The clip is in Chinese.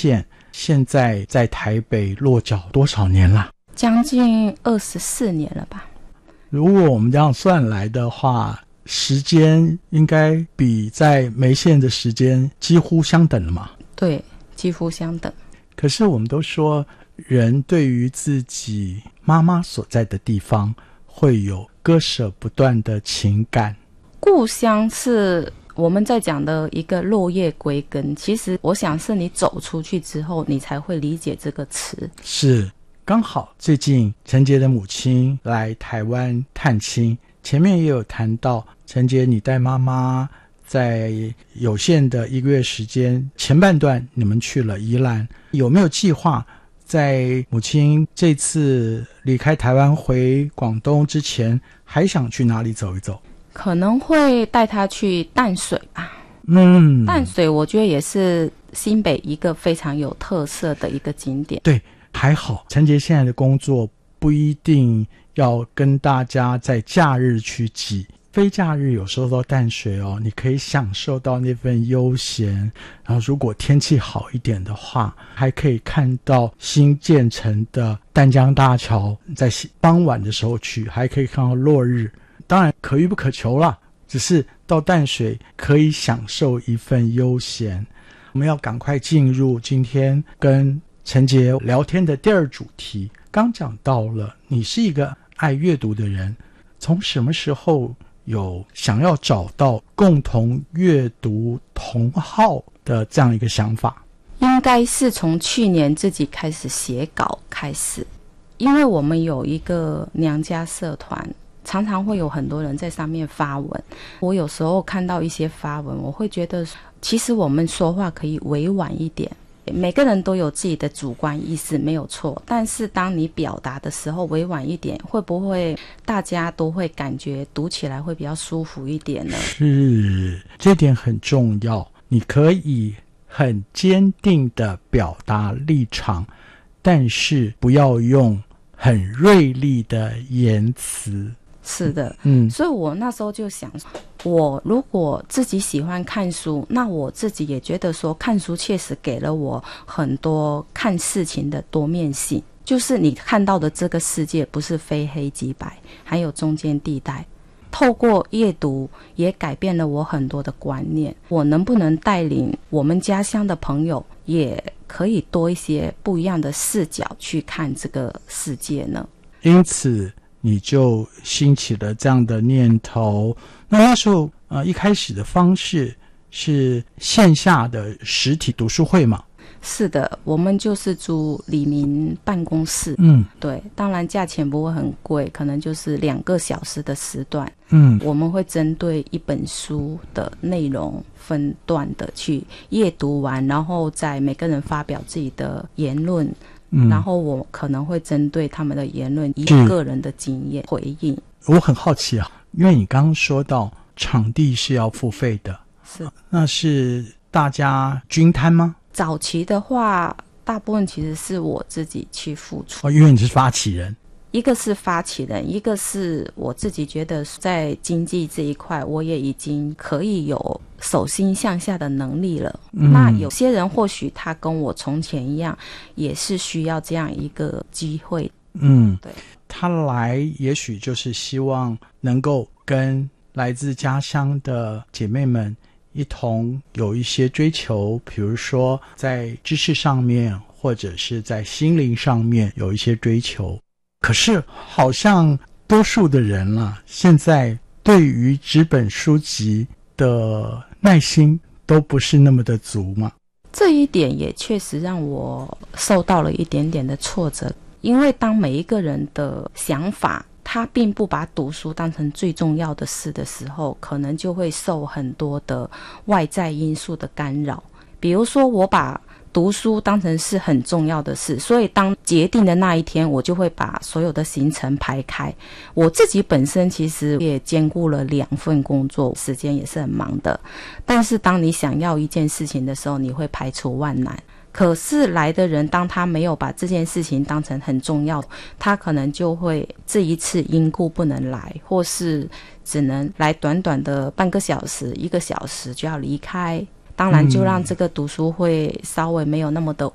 县，现在在台北落脚多少年了？ 将近24年了吧。 如果我们这样算来的话，时间应该比在梅县的时间几乎相等了嘛？ 对，几乎相等。 可是我们都说，人对于自己妈妈所在的地方会有割舍不断的情感。 故乡是我们在讲的一个落叶归根，其实我想是你走出去之后你才会理解这个词。 是，刚好最近陈杰的母亲来台湾探亲，前面也有谈到陈杰你带妈妈在有限的1个月时间，前半段你们去了宜兰，有没有计划在母亲这次离开台湾回广东之前还想去哪里走一走？ 可能会带她去淡水吧。淡水我觉得也是新北一个非常有特色的一个景点。 对，还好陈杰现在的工作不一定要跟大家在假日去挤，非假日有时候到淡水你可以享受到那份悠闲，然后如果天气好一点的话，还可以看到新建成的淡江大桥，在傍晚的时候去还可以看到落日。当然可遇不可求啦，只是到淡水可以享受一份悠闲。我们要赶快进入今天跟陈杰聊天的第二主题。刚讲到了你是一个爱阅读的人，从什么时候有想要找到共同阅读同好的这样一个想法？ 应该是从去年自己开始写稿开始，因为我们有一个娘家社团，常常会有很多人在上面发文。我有时候看到一些发文，我会觉得其实我们说话可以委婉一点，每个人都有自己的主观意识没有错，但是当你表达的时候委婉一点，会不会大家都会感觉读起来会比较舒服一点呢？ 是，这点很重要。你可以很坚定的表达立场，但是不要用很锐利的言辞。 是的，所以我那时候就想，我如果自己喜欢看书，那我自己也觉得说看书确实给了我很多看事情的多面性，就是你看到的这个世界不是非黑即白，还有中间地带。透过阅读也改变了我很多的观念，我能不能带领我们家乡的朋友也可以多一些不一样的视角去看这个世界呢？ 因此你就兴起了这样的念头。那时候一开始的方式是线下的实体读书会嘛？ 是的，我们就是租里民办公室。对，当然价钱不会很贵，可能就是2个小时的时段。我们会针对一本书的内容分段的去阅读完，然后再每个人发表自己的言论。然后我可能会针对他们的言论以个人的经验回应。 我很好奇啊，因为你刚刚说到场地是要付费的， 是， 那是大家均摊吗？ 早期的话大部分其实是我自己去付出。 因为你是发起人。 一个是发起人，一个是我自己觉得在经济这一块我也已经可以有手心向下的能力了。那有些人或许他跟我从前一样，也是需要这样一个机会。对，他来也许就是希望能够跟来自家乡的姐妹们一同有一些追求，比如说在知识上面或者是在心灵上面有一些追求。可是好像多数的人现在对于纸本书籍的耐心都不是那么的足嘛。 这一点也确实让我受到了一点点的挫折，因为当每一个人的想法他并不把读书当成最重要的事的时候，可能就会受很多的外在因素的干扰。比如说我把读书当成是很重要的事，所以当决定的那一天，我就会把所有的行程排开。我自己本身其实也兼顾了2份工作，时间也是很忙的。但是当你想要一件事情的时候，你会排除万难。可是来的人当他没有把这件事情当成很重要，他可能就会这一次因故不能来，或是只能来短短的半个小时1个小时就要离开。当然就让这个读书会稍微没有那么的